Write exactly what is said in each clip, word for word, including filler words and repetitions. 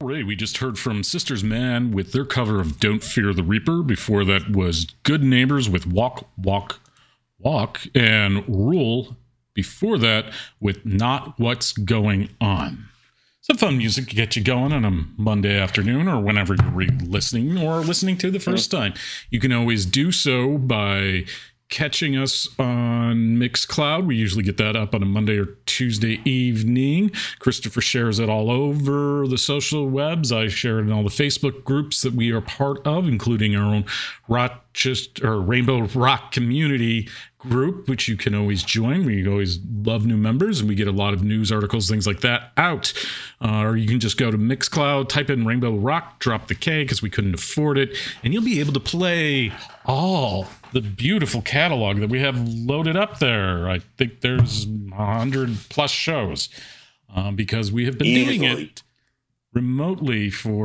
right, we just heard from Sisters Man with their cover of Don't Fear the Reaper. Before that was Good Neighbors with Walk, Walk, Walk, and Rule. Before that with Not What's Going On. Some fun music to get you going on a Monday afternoon or whenever you're re-listening or listening to the first time. You can always do so by catching us on Mixcloud. We usually get that up on a Monday or Tuesday evening. Christopher shares it all over the social webs. I share it in all the Facebook groups that we are part of, including our own Rochester or Rainbow Rock community group, which you can always join. We always love new members, and we get a lot of news articles, things like that out. Uh, or you can just go to Mixcloud, type in Rainbow Rock, drop the K because we couldn't afford it, and you'll be able to play all the beautiful catalog that we have loaded up there. I think there's a hundred plus shows uh, because we have been Easily. doing it remotely for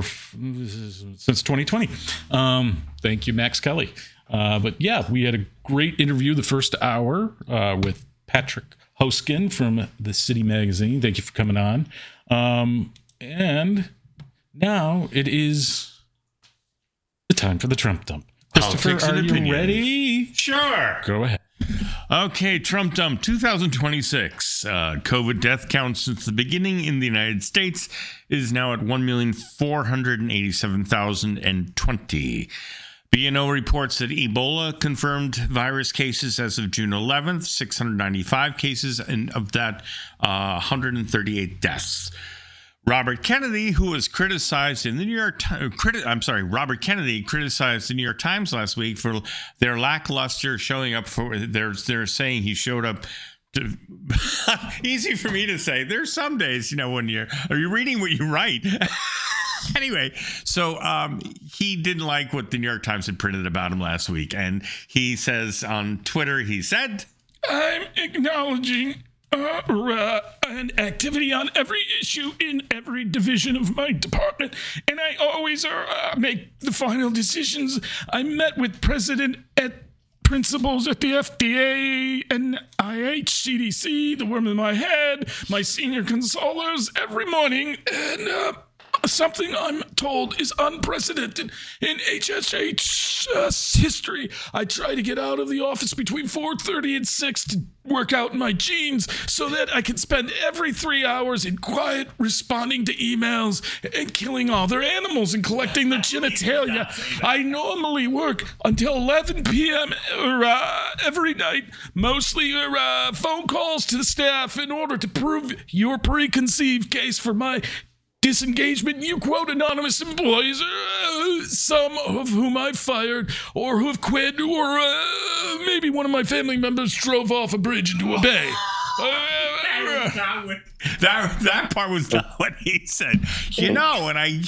since twenty twenty. Um, thank you, Max Kelly. Uh, but yeah, we had a great interview the first hour uh, with Patrick Hoskin from the City Magazine. Thank you for coming on. Um, and now it is the time for the Trump Dump. Christopher, are you opinions. ready? Sure. Go ahead. Okay, Trump Dump twenty twenty-six. Uh, COVID death count since the beginning in the United States is now at one million four hundred eighty-seven thousand twenty. B N O reports that Ebola confirmed virus cases as of June eleventh, six hundred ninety-five cases, and of that, uh, one hundred thirty-eight deaths. Robert Kennedy, who was criticized in the New York Times, criti- I'm sorry, Robert Kennedy criticized the New York Times last week for their lackluster showing up for, they're, they're saying he showed up to, easy for me to say. There's some days, you know, when you're, are you reading what you write? Anyway, so um, he didn't like what the New York Times had printed about him last week. And he says on Twitter, he said, I'm acknowledging uh, uh, an activity on every issue in every division of my department. And I always uh, make the final decisions. I met with President at principals at the F D A, N I H, C D C, the worm in my head, my senior consolers every morning. And uh, something I'm told is unprecedented in H S H uh, history. I try to get out of the office between four thirty and six to work out in my jeans so that I can spend every three hours in quiet responding to emails and killing all their animals and collecting their genitalia. I normally work until eleven p.m. Uh, every night, mostly uh, phone calls to the staff in order to prove your preconceived case for my disengagement. You quote anonymous employees, uh, some of whom I've fired or who have quit, or uh, maybe one of my family members drove off a bridge into a bay. Uh, that, that, that part was not what he said. You know, and I...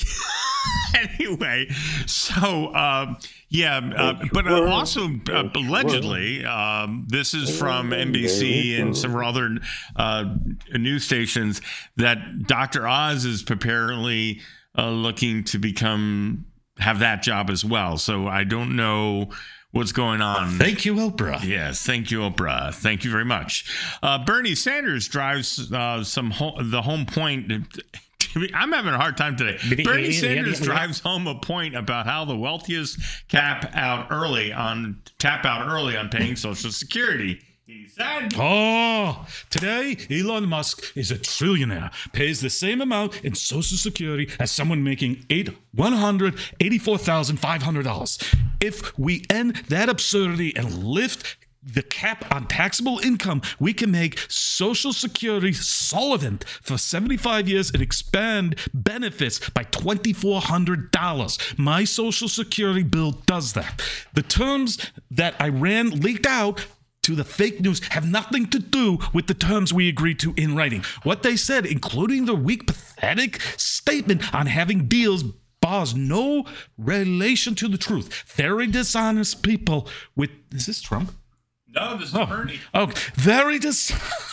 Anyway, so... Um, Yeah, uh, but uh, also uh, allegedly, um, this is from N B C and several other uh, news stations, that Doctor Oz is apparently uh, looking to become have that job as well. So I don't know what's going on. Thank you, Oprah. Yes, thank you, Oprah. Thank you very much. Uh, Bernie Sanders drives uh, some ho- the home point. I'm having a hard time today. Bernie Sanders drives home a point about how the wealthiest cap out early on tap out early on paying Social Security. He said, "Oh, today Elon Musk is a trillionaire, pays the same amount in Social Security as someone making eight one hundred eighty-four thousand five hundred dollars. If we end that absurdity and lift the cap on taxable income, we can make Social Security solvent for seventy-five years and expand benefits by two thousand four hundred dollars. My Social Security bill does that. The terms that Iran leaked out to the fake news have nothing to do with the terms we agreed to in writing. What they said, including the weak, pathetic statement on having deals, bears no relation to the truth. Very dishonest people with... Is this Trump? No, this is oh, Bernie. Oh, very dis,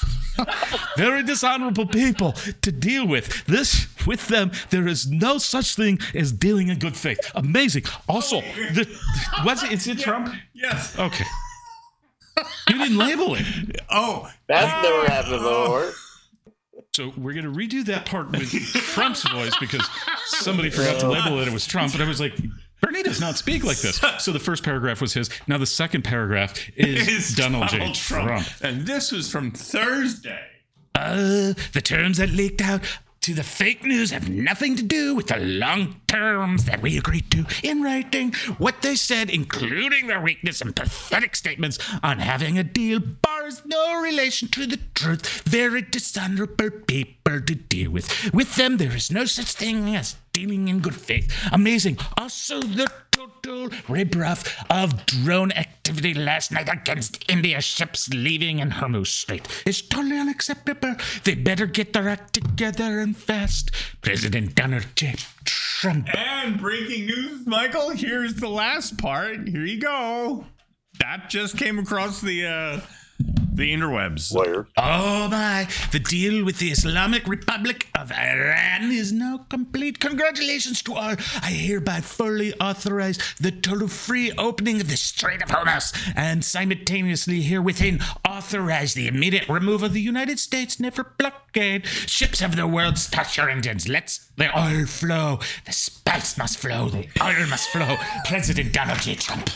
very dishonorable people to deal with. This with them, there is no such thing as dealing in good faith. Amazing. Also, the, was it? Is it Trump? Yes. Okay. You didn't label it. Oh, that's uh, never happened before. So we're going to redo that part with Trump's voice because somebody forgot to label it. It was Trump. But I was like, Bernie does not speak like this. So the first paragraph was his. Now the second paragraph is, is Donald, Donald J. Trump. Trump. And this was from Thursday. Uh, the terms that leaked out to the fake news have nothing to do with the long terms that we agreed to in writing. What they said, including their weakness and pathetic statements on having a deal, bears no relation to the truth. Very dishonorable people to deal with. With them, there is no such thing as dealing in good faith. Amazing. Also, the total rebuff of drone activity last night against India ships leaving in Hormuz Strait is totally unacceptable. They better get their act together and fast. President Donald J. Trump. And breaking news, Michael, here's the last part. Here you go. That just came across the uh, the interwebs. Where? Oh my, the deal with the Islamic Republic of Iran is now complete. Congratulations to all. I hereby fully authorize the total free opening of the Strait of Hormuz and simultaneously herewithin authorize the immediate removal of the United States naval blockade. Ships of the world, start your engines. Let's the oil flow. The spice must flow. The oil must flow. President Donald J. Trump.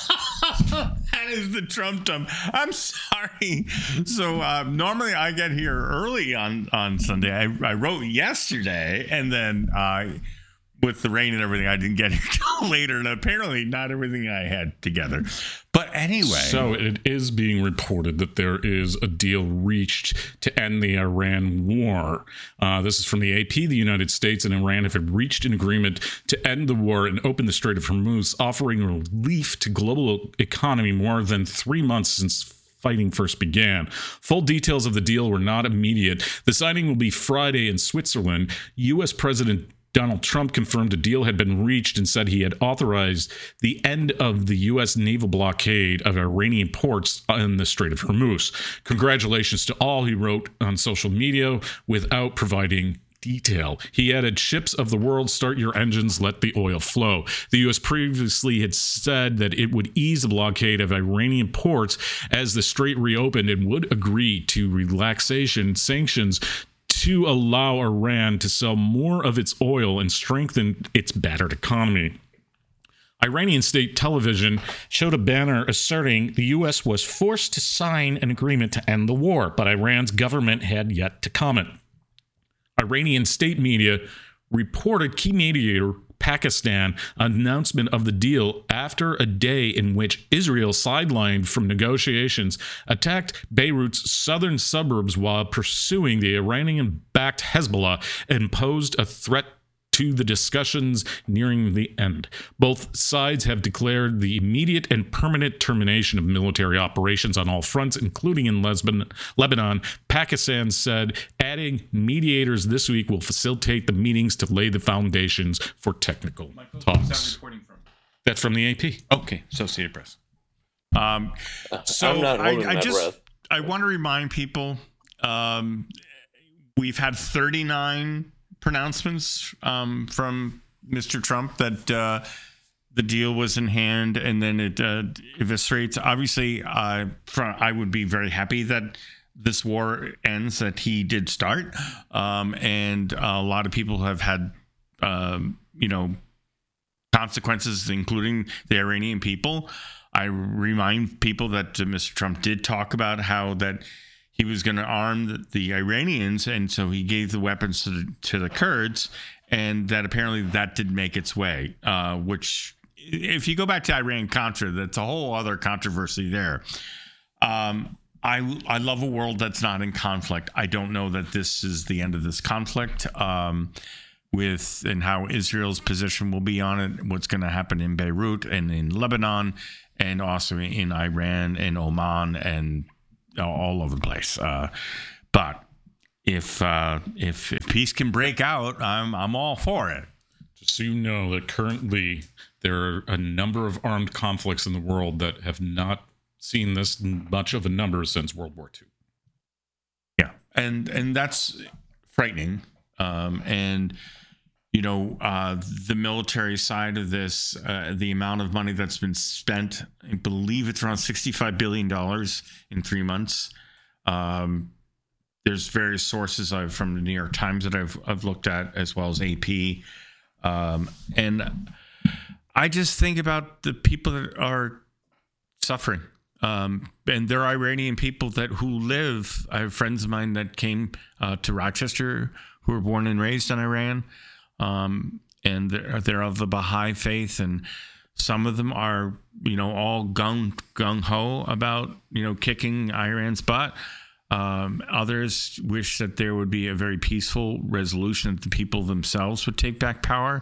That is the Trump dump. I'm sorry. So uh, normally I get here early on, on Sunday. I, I wrote yesterday, and then uh, with the rain and everything, I didn't get here till later. And apparently not everything I had together. But anyway. So it is being reported that there is a deal reached to end the Iran war. Uh, this is from the A P. The United States and Iran have reached an agreement to end the war and open the Strait of Hormuz, offering relief to global economy more than three months since fighting first began. Full details of the deal were not immediate. The signing will be Friday in Switzerland. U S. President Donald Trump confirmed a deal had been reached and said he had authorized the end of the U S naval blockade of Iranian ports in the Strait of Hormuz. Congratulations to all, he wrote on social media without providing detail. He added, ships of the world, start your engines, let the oil flow. The U S previously had said that it would ease the blockade of Iranian ports as the strait reopened and would agree to relaxation sanctions to allow Iran to sell more of its oil and strengthen its battered economy. Iranian state television showed a banner asserting the U S was forced to sign an agreement to end the war, but Iran's government had yet to comment. Iranian state media reported key mediator Pakistan announcement of the deal after a day in which Israel, sidelined from negotiations, attacked Beirut's southern suburbs while pursuing the Iranian-backed Hezbollah and posed a threat to the discussions nearing the end. Both sides have declared the immediate and permanent termination of military operations on all fronts, including in Lebanon. Pakistan said adding mediators this week will facilitate the meetings to lay the foundations for technical Michael, talks. From? That's from the A P. Okay, Associated Press. Um, so I'm not holding I, I my just breath. I want to remind people um, we've had thirty-nine pronouncements um, from Mister Trump that uh, the deal was in hand, and then it uh, eviscerates. Obviously, uh, from, I would be very happy that this war ends, that he did start, um, and a lot of people have had, um, you know, consequences, including the Iranian people. I remind people that uh, Mister Trump did talk about how that he was going to arm the, the Iranians, and so he gave the weapons to the, to the Kurds, and that apparently that did make its way, uh, which, if you go back to Iran-Contra, that's a whole other controversy there. Um, I, I love a world that's not in conflict. I don't know that this is the end of this conflict, um, with and how Israel's position will be on it, what's going to happen in Beirut and in Lebanon, and also in Iran and Oman and all over the place. Uh, but if, uh, if if peace can break out, I'm I'm all for it. Just so you know that currently there are a number of armed conflicts in the world that have not seen this much of a number since World War Two. Yeah, and and that's frightening. Um, and you know, uh, the military side of this, uh, the amount of money that's been spent, I believe it's around sixty-five billion dollars in three months. Um, there's various sources I've, from the New York Times that I've I've looked at, as well as A P, um, and I just think about the people that are suffering, um, and they're Iranian people that who live. I have friends of mine that came uh, to Rochester who were born and raised in Iran, um, and they're, they're of the Baha'i faith, and some of them are, you know, all gung gung ho about, you know, kicking Iran's butt. Um, others wish that there would be a very peaceful resolution, that the people themselves would take back power.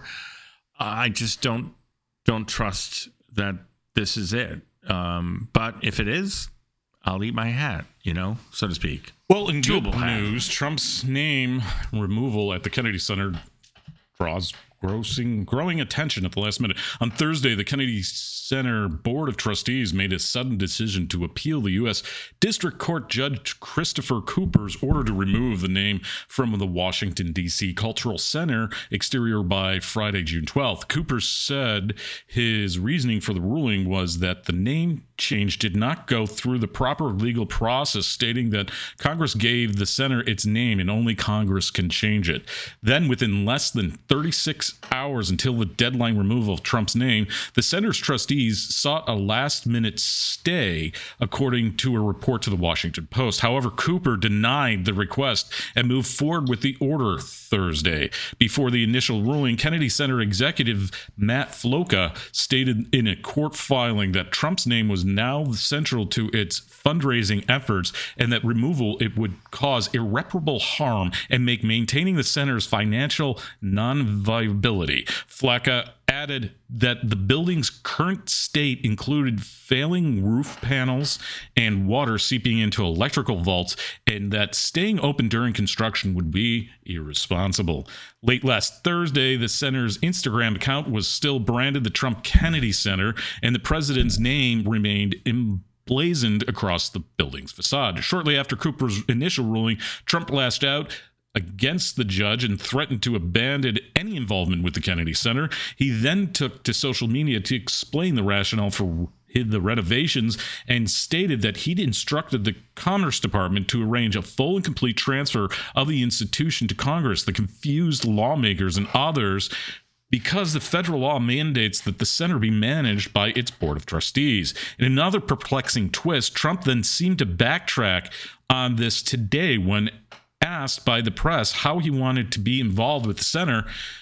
I just don't don't trust that this is it. Um, but if it is, I'll eat my hat, you know, so to speak. Well, in good Chewable hat. news, Trump's name removal at the Kennedy Center draws grossing, growing attention at the last minute. On Thursday, the Kennedy Center Board of Trustees made a sudden decision to appeal the U S District Court Judge Christopher Cooper's order to remove the name from the Washington, D C Cultural Center exterior by Friday, June twelfth. Cooper said his reasoning for the ruling was that the name change did not go through the proper legal process, stating that Congress gave the center its name and only Congress can change it. Then, within less than thirty-six hours until the deadline removal of Trump's name, the center's trustees sought a last-minute stay, according to a report to the Washington Post. However, Cooper denied the request and moved forward with the order Thursday. Before the initial ruling, Kennedy Center executive Matt Floca stated in a court filing that Trump's name was now central to its fundraising efforts, and that removal it would cause irreparable harm and make maintaining the center's financial non-viability. Flacca added that the building's current state included failing roof panels and water seeping into electrical vaults, and that staying open during construction would be irresponsible. Late last Thursday, the center's Instagram account was still branded the Trump Kennedy Center, and the president's name remained emblazoned across the building's facade. Shortly after Cooper's initial ruling, Trump lashed out against the judge and threatened to abandon any involvement with the Kennedy Center. He then took to social media to explain the rationale for the renovations and stated that he'd instructed the Commerce Department to arrange a full and complete transfer of the institution to Congress. The confused lawmakers and others, because the federal law mandates that the center be managed by its board of trustees. In another perplexing twist, Trump then seemed to backtrack on this today when asked by the press how he wanted to be involved with the center.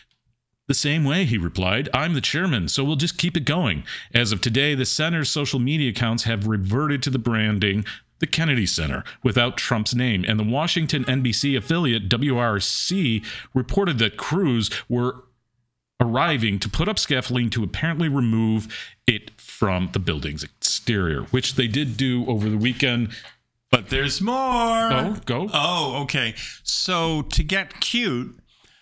The same way, he replied, "I'm the chairman, so we'll just keep it going." As of today, the center's social media accounts have reverted to the branding the Kennedy Center without Trump's name, and the Washington N B C affiliate W R C reported that crews were arriving to put up scaffolding to apparently remove it from the building's exterior, which they did do over the weekend. But there's more. Oh, go. Oh, okay. So to get cute,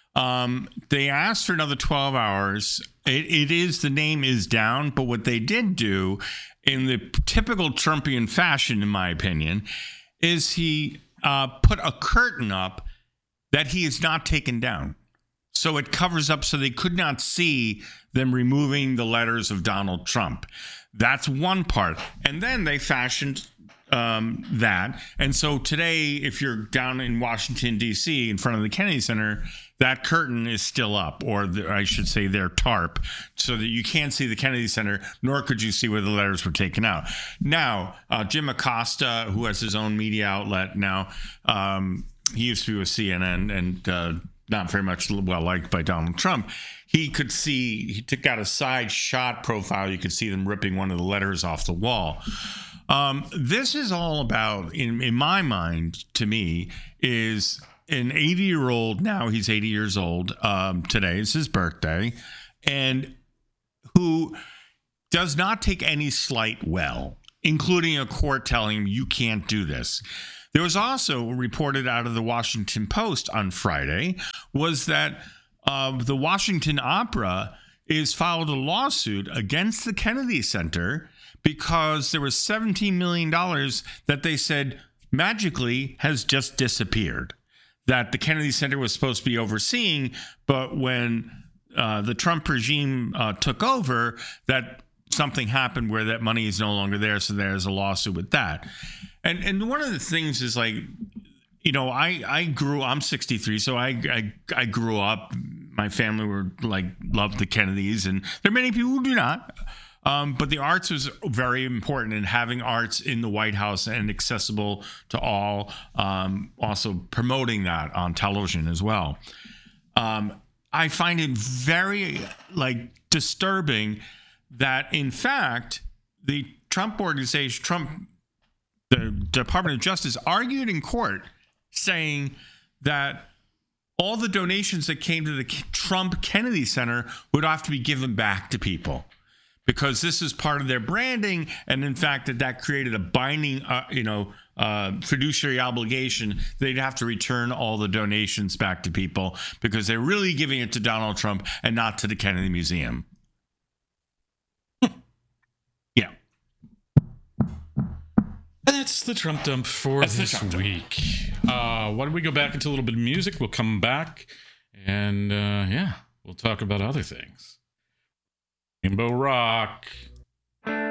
um, they asked for another twelve hours. It, it is, the name is down, but what they did do, in the typical Trumpian fashion, in my opinion, is he uh, put a curtain up that he has not taken down. So it covers up so they could not see them removing the letters of Donald Trump. That's one part. And then they fashioned um, that. And so today, if you're down in Washington, D C, in front of the Kennedy Center, that curtain is still up, or the, I should say their tarp, so that you can't see the Kennedy Center, nor could you see where the letters were taken out. Now, uh, Jim Acosta, who has his own media outlet now, um, he used to be with C N N and uh, not very much well liked by Donald Trump. He could see, he took out a side shot profile. You could see them ripping one of the letters off the wall. Um, this is all about, in, in my mind, to me, is an eighty-year-old, now he's eighty years old, um, today is his birthday, and who does not take any slight well, including a court telling him, you can't do this. There was also reported out of the Washington Post on Friday was that uh, the Washington Opera is filed a lawsuit against the Kennedy Center because there was seventeen million dollars that they said magically has just disappeared, that the Kennedy Center was supposed to be overseeing, but when uh, the Trump regime uh, took over, that something happened where that money is no longer there, so there's a lawsuit with that. And and one of the things is, like, you know, I, I grew, I'm sixty-three, so I, I, I grew up, my family were like, loved the Kennedys, and there are many people who do not. Um, but the arts was very important, and having arts in the White House and accessible to all, um, also promoting that on television as well. Um, I find it very like disturbing that, in fact, the Trump organization, Trump, the Department of Justice argued in court saying that all the donations that came to the Trump Kennedy Center would have to be given back to people, because this is part of their branding, and in fact that that created a binding, uh, you know, uh, fiduciary obligation. They'd have to return all the donations back to people because they're really giving it to Donald Trump and not to the Kennedy Museum. Yeah. And that's the Trump dump for That's the this Trump dump. week. Uh, why don't we go back into a little bit of music? We'll come back, and uh, yeah, we'll talk about other things. Rainbow Rock.